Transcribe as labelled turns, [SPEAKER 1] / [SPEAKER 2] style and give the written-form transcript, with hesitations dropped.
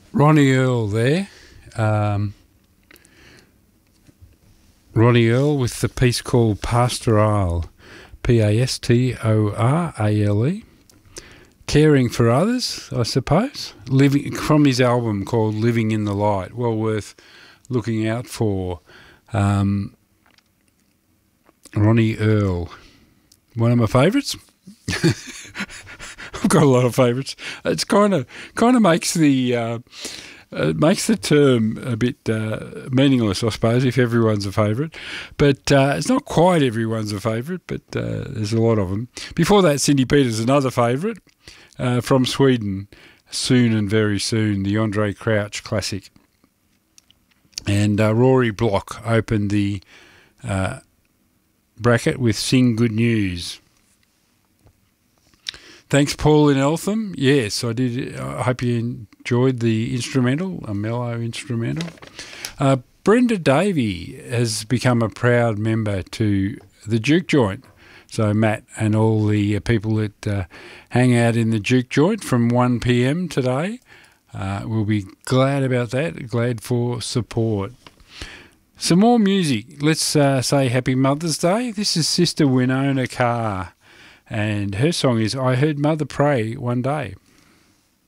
[SPEAKER 1] Ronnie Earl there. Ronnie Earl with the piece called Pastoral, Pastrale. Caring for others, I suppose. Living from his album called Living in the Light. Well worth looking out for. Ronnie Earl, one of my favourites. I've got a lot of favourites. It's kind of makes the term a bit meaningless, I suppose, if everyone's a favourite. But it's not quite everyone's a favourite, but there's a lot of them. Before that, Cindy Peters, another favourite from Sweden, Soon and Very Soon, the Andre Crouch classic. And Rory Block opened the bracket with Sing Good News. Thanks, Paul in Eltham. Yes, I did. I hope you enjoyed the instrumental, a mellow instrumental. Brenda Davey has become a proud member to the Juke Joint. So Matt and all the people that hang out in the Juke Joint from 1 p.m. today will be glad about that, glad for support. Some more music. Let's say Happy Mother's Day. This is Sister Winona Carr. And her song is I Heard Mother Pray One Day.